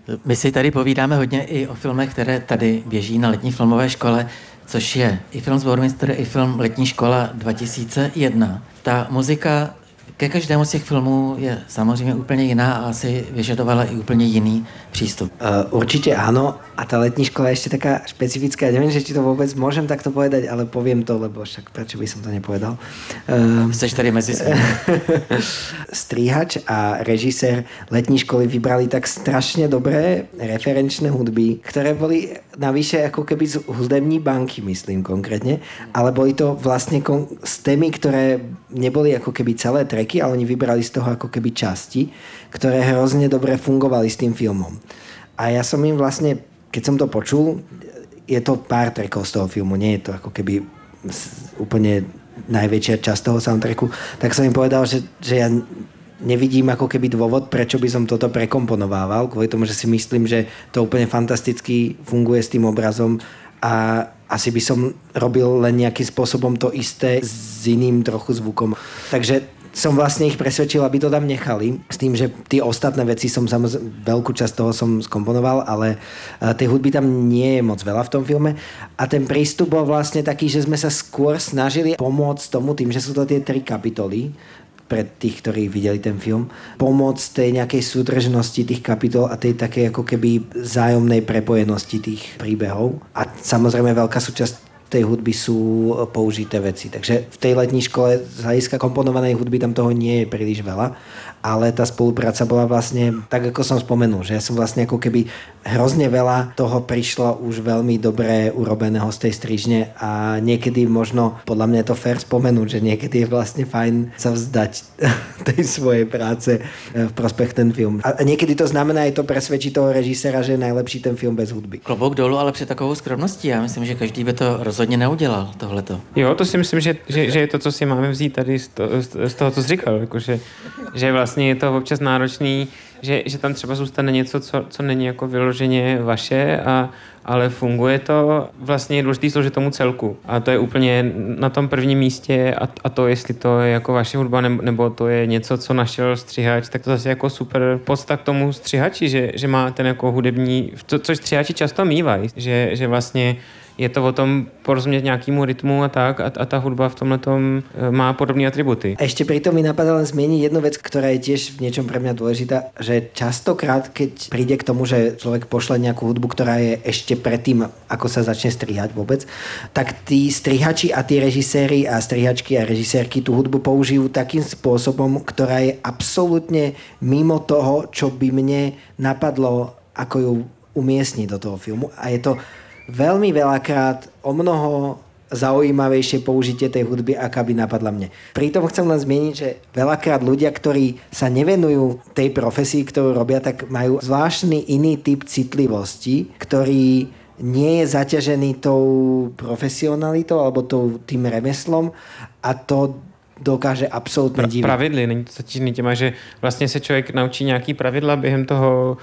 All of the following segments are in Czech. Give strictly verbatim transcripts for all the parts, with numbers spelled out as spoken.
My si tady povídáme hodně i o filmech, které tady běží na letní filmové škole, což je i film Zbormistr, i film Letní škola dva tisíce jedna. Ta muzika ke každému z těch filmů je samozřejmě úplně jiná a asi vyžadovala i úplně jiný přístup. Uh, určite áno. A tá letní škola je ešte taká špecifická. Neviem, že či to vôbec môžem takto povedať, ale poviem to, lebo však prečo by som to nepovedal. Uh, Chceš tady mezi svým. Strihač a režisér letní školy vybrali tak strašne dobré referenčné hudby, ktoré boli navyše ako keby z hudební banky, myslím konkrétne, ale boli to vlastne kon- z témy, ktoré neboli ako keby celé tracky, ale oni vybrali z toho ako keby časti, ktoré hrozne dobre fungovali s tým filmom. A ja som im vlastne, keď som to počul, je to pár trackov z toho filmu, nie je to ako keby úplne najväčšia časť toho soundtracku, tak som im povedal, že, že ja nevidím ako keby dôvod, prečo by som toto prekomponovával, kvôli tomu, že si myslím, že to úplne fantasticky funguje s tým obrazom a asi by som robil len nejakým spôsobom to isté s iným trochu zvukom. Takže som vlastne ich presvedčil, aby to tam nechali, s tým, že tie ostatné veci som samozrejme, veľkú časť toho som skomponoval, ale tej hudby tam nie je moc veľa v tom filme a ten prístup bol vlastne taký, že sme sa skôr snažili pomôcť tomu tým, že sú to tie tri kapitoly pre tých, ktorí videli ten film, pomôcť tej nejakej súdržnosti tých kapitol a tej takej ako keby vzájomnej prepojenosti tých príbehov a samozrejme veľká súčasť tej hudby sú použité veci. Takže v tej letní škole z hľadiska komponovanej hudby tam toho nie je príliš veľa, ale tá spolupráca bola vlastne tak, ako som spomenul, že ja som vlastne ako keby hrozne veľa toho prišlo už veľmi dobre urobeného z tej strižne a niekedy možno, podľa mňa je to fair spomenúť, že niekedy je vlastne fajn sa vzdať tej svojej práce v prospech ten film. A niekedy to znamená aj to presvedčiť toho režiséra, že je najlepší ten film bez hudby. Klobouk dolů, ale při takovou skromností. Já myslím, že každý by to rozhodně neudělal, tohleto. Jo, to si myslím, že, že, že je to, co si máme vzít tady z, to, z toho, co jsi říkal. Jako, že, že vlastně je to občas náročný, že, že tam třeba zůstane něco, co, co není jako vyloženě vaše, a, ale funguje to. Vlastně je důležitý složit tomu celku. A to je úplně na tom prvním místě a, a to, jestli to je jako vaše hudba nebo, nebo to je něco, co našel střihač, tak to zase jako super podsta k tomu střihači, že, že má ten jako hudební, co, což střihači často mývají, že, že vlastně je to o tom porozumět nějakému rytmu a tak a, a ta hudba v tomhletom má podobné atributy. A ešte pritom mi napadá len zmieniť jednu vec, ktorá je tiež v niečom pre mňa dôležitá, že častokrát, keď príde k tomu, že človek pošle nejakú hudbu, ktorá je ešte predtým, ako sa začne strihať vôbec, tak tí strihači a tí režiséri a strihačky a režisérky tú hudbu použijú takým spôsobom, ktorá je absolútne mimo toho, čo by mne napadlo, ako ju umiestniť do toho filmu. A je to veľmi veľakrát o mnoho zaujímavejšie použitie tej hudby, aká by napadla mne. Pritom chcem len zmieniť, že veľakrát ľudia, ktorí sa nevenujú tej profesii, ktorú robia, tak majú zvláštny iný typ citlivosti, ktorý nie je zaťažený tou profesionalitou alebo tou, tým remeslom a to dokáže absolútne divit. Pravidly, není to zatížený těma, že vlastně se člověk naučí nějaký pravidla během toho,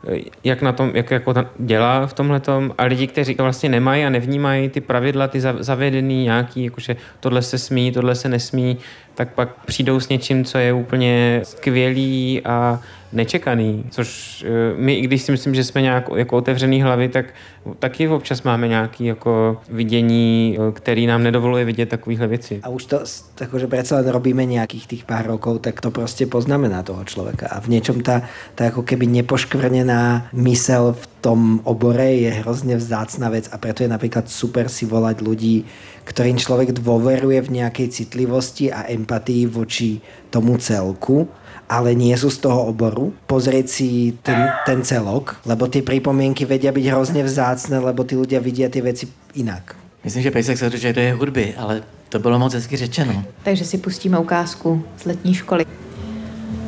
jak na tom, jak jako dělá v tomhletom, a lidi, kteří vlastně nemají a nevnímají ty pravidla, ty zavedený nějaký, jakože tohle se smí, tohle se nesmí, tak pak přijdou s něčím, co je úplně skvělý a nečekaný, což my, i když si myslím, že jsme nějak jako otevřený hlavy, tak taky občas máme nějaké jako vidění, který nám nedovoluje vidět takovýhle věci. A už to, takže predsa len robíme nejakých tých pár rokov, tak to proste poznamená toho človeka. A v niečom tá, tá ako keby nepoškvrnená mysel v tom obore je hrozne vzácna vec a preto je napríklad super si volať ľudí, ktorým človek dôveruje v nejakej citlivosti a empatii voči tomu celku, ale nie sú z toho oboru, pozrieť si ten, ten celok, lebo tie pripomienky vedia byť hrozne vzácne, lebo tí ľudia vidia tie veci inak. Myslím, že Pejsek se dočuje do hudby, ale to bylo moc hezky řečeno. Takže si pustíme ukázku z letní školy.